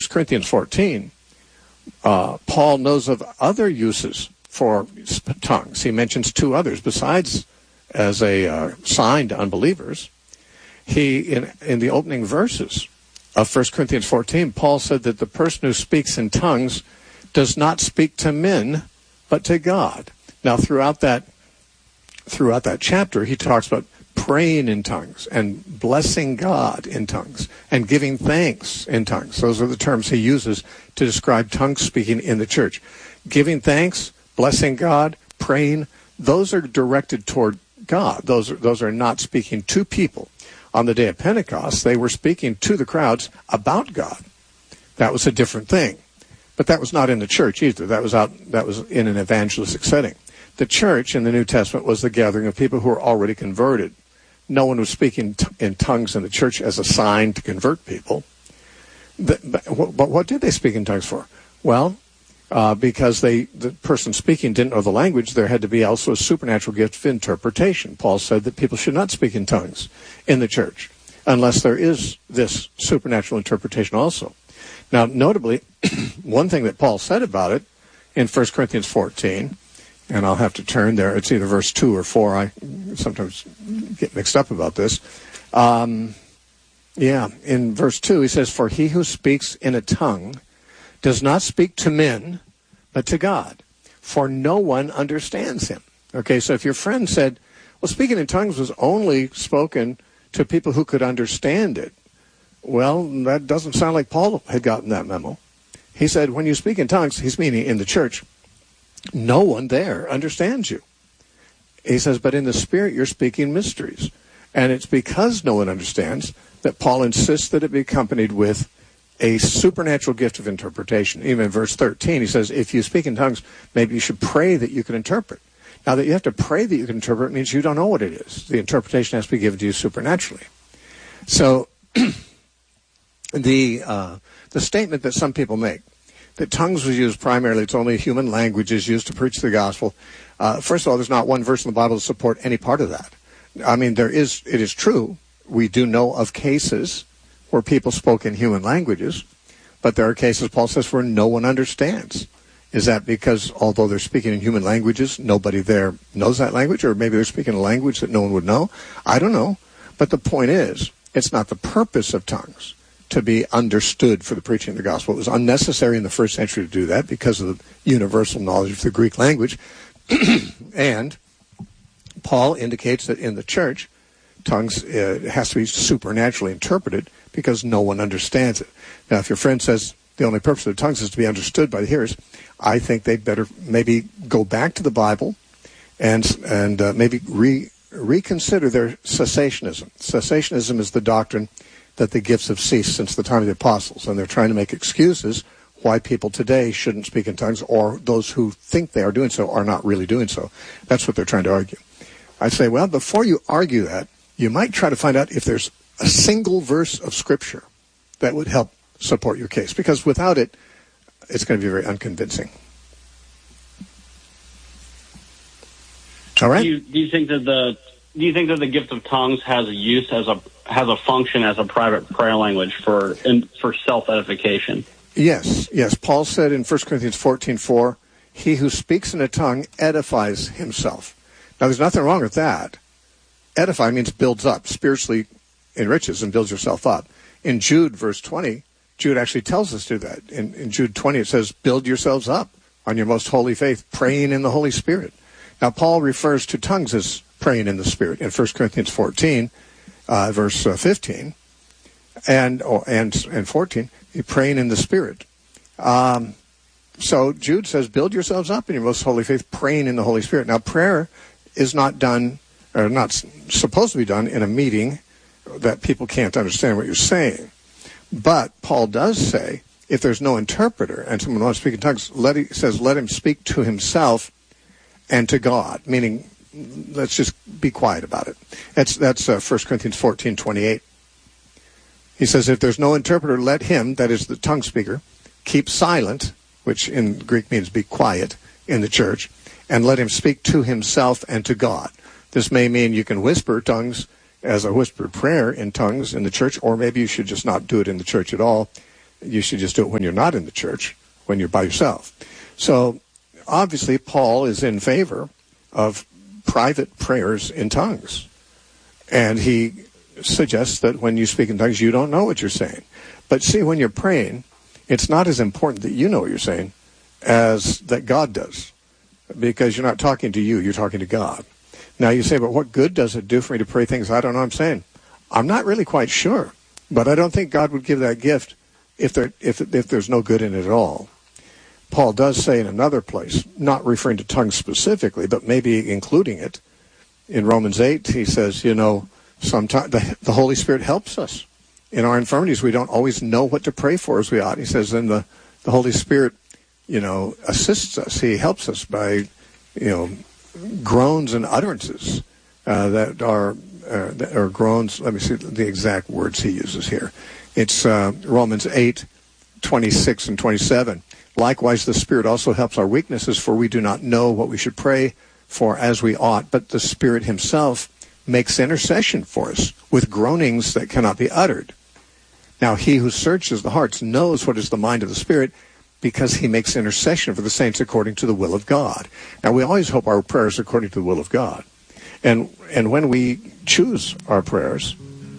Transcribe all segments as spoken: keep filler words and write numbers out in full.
First Corinthians fourteen, uh, Paul knows of other uses for tongues. He mentions two others besides as a uh, sign to unbelievers. He, in, in the opening verses of First Corinthians fourteen, Paul said that the person who speaks in tongues does not speak to men, but to God. Now, throughout that, throughout that chapter, he talks about praying in tongues and blessing God in tongues and giving thanks in tongues. Those are the terms he uses to describe tongue speaking in the church. Giving thanks, blessing God, praying, those are directed toward God. Those are, those are not speaking to people. On the day of Pentecost, they were speaking to the crowds about God. That was a different thing. But that was not in the church either. That was out. That was in an evangelistic setting. The church in the New Testament was the gathering of people who were already converted. No one was speaking t- in tongues in the church as a sign to convert people. The, but, but what did they speak in tongues for? Well, uh, because they, the person speaking didn't know the language, there had to be also a supernatural gift of interpretation. Paul said that people should not speak in tongues in the church unless there is this supernatural interpretation also. Now, notably, one thing that Paul said about it in First Corinthians fourteen, and I'll have to turn there, it's either verse two or four, I sometimes get mixed up about this. Um, yeah, in verse two, he says, "For he who speaks in a tongue does not speak to men, but to God, for no one understands him." Okay, so if your friend said, well, speaking in tongues was only spoken to people who could understand it, well, that doesn't sound like Paul had gotten that memo. He said, when you speak in tongues, he's meaning in the church, no one there understands you. He says, but in the Spirit, you're speaking mysteries. And it's because no one understands that Paul insists that it be accompanied with a supernatural gift of interpretation. Even in verse thirteen, he says, if you speak in tongues, maybe you should pray that you can interpret. Now, that you have to pray that you can interpret means you don't know what it is. The interpretation has to be given to you supernaturally. So, the uh, the statement that some people make, that tongues was used primarily, it's only human language is used to preach the gospel. Uh, first of all, there's not one verse in the Bible to support any part of that. I mean, there is. It is true. We do know of cases where people spoke in human languages, but there are cases, Paul says, where no one understands. Is that because, although they're speaking in human languages, nobody there knows that language, or maybe they're speaking a language that no one would know? I don't know. But the point is, it's not the purpose of tongues to be understood for the preaching of the gospel. It was unnecessary in the first century to do that because of the universal knowledge of the Greek language. And Paul indicates that in the church, tongues uh, has to be supernaturally interpreted because no one understands it. Now, if your friend says the only purpose of the tongues is to be understood by the hearers, I think they'd better maybe go back to the Bible and and uh, maybe re, reconsider their cessationism. Cessationism is the doctrine that the gifts have ceased since the time of the apostles, and they're trying to make excuses why people today shouldn't speak in tongues, or those who think they are doing so are not really doing so. That's what they're trying to argue. I'd say, well, before you argue that, you might try to find out if there's a single verse of Scripture that would help support your case, because without it, it's going to be very unconvincing. All right. Do you, do you think that the do you think that the gift of tongues has a use as a has a function as a private prayer language for in, for self edification? Yes, yes. Paul said in First Corinthians fourteen four, "He who speaks in a tongue edifies himself." Now, there's nothing wrong with that. Edify means builds up, spiritually enriches and builds yourself up. In Jude, verse twenty, Jude actually tells us to do that. In, in Jude twenty, it says, build yourselves up on your most holy faith, praying in the Holy Spirit. Now, Paul refers to tongues as praying in the Spirit in First Corinthians fourteen, uh, verse uh, fifteen, and, oh, and, and fourteen, praying in the Spirit. Um, so Jude says, build yourselves up in your most holy faith, praying in the Holy Spirit. Now, prayer is not done, or not supposed to be done in a meeting that people can't understand what you're saying. But Paul does say, if there's no interpreter and someone wants to speak in tongues, let he says, let him speak to himself and to God, meaning let's just be quiet about it. That's that's uh, First Corinthians fourteen twenty-eight. He says, if there's no interpreter, let him, that is the tongue speaker, keep silent, which in Greek means be quiet in the church, and let him speak to himself and to God. This may mean you can whisper tongues as a whispered prayer in tongues in the church, or maybe you should just not do it in the church at all. You should just do it when you're not in the church, when you're by yourself. So obviously Paul is in favor of private prayers in tongues. And he suggests that when you speak in tongues, you don't know what you're saying. But see, when you're praying, it's not as important that you know what you're saying as that God does. Because you're not talking to you, you're talking to God. Now you say, but what good does it do for me to pray things I don't know what I'm saying? I'm not really quite sure. But I don't think God would give that gift if there if if there's no good in it at all. Paul does say in another place, not referring to tongues specifically, but maybe including it, in Romans eight, he says, you know, sometimes the, the Holy Spirit helps us. In our infirmities, we don't always know what to pray for as we ought. He says, then the, the Holy Spirit, you know, assists us. He helps us by, you know, groans and utterances uh, that are, uh, that are groans. Let me see the exact words he uses here. It's uh, Romans eight, twenty-six and twenty-seven. Likewise, the Spirit also helps our weaknesses, for we do not know what we should pray for as we ought, but the Spirit himself makes intercession for us with groanings that cannot be uttered. Now, he who searches the hearts knows what is the mind of the Spirit, because he makes intercession for the saints according to the will of God. Now, we always hope our prayers are according to the will of God. And and when we choose our prayers,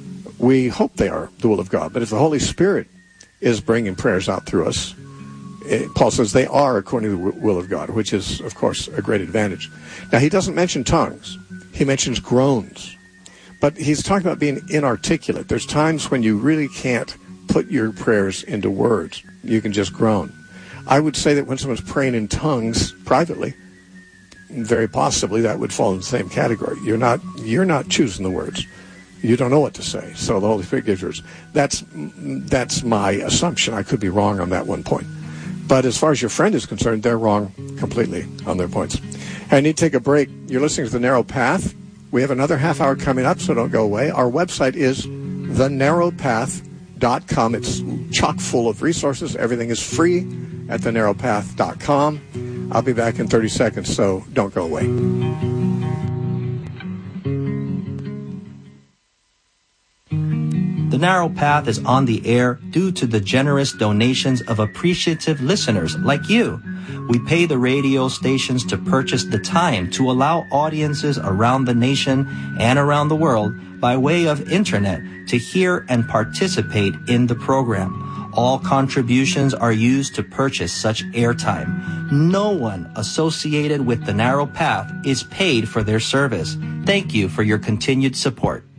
we hope they are the will of God. But if the Holy Spirit is bringing prayers out through us, it, Paul says they are according to the will of God, which is, of course, a great advantage. Now, he doesn't mention tongues. He mentions groans. But he's talking about being inarticulate. There's times when you really can't put your prayers into words. You can just groan. I would say that when someone's praying in tongues privately, very possibly that would fall in the same category. You're not you're not choosing the words. You don't know what to say, so the Holy Spirit gives yours. That's that's my assumption. I could be wrong on that one point. But as far as your friend is concerned, they're wrong completely on their points. I need to take a break. You're listening to The Narrow Path. We have another half hour coming up, so don't go away. Our website is the narrow path dot com. It's chock full of resources. Everything is free at the narrow path dot com. I'll be back in thirty seconds, so don't go away. The Narrow Path is on the air due to the generous donations of appreciative listeners like you. We pay the radio stations to purchase the time to allow audiences around the nation and around the world by way of internet to hear and participate in the program. All contributions are used to purchase such airtime. No one associated with The Narrow Path is paid for their service. Thank you for your continued support.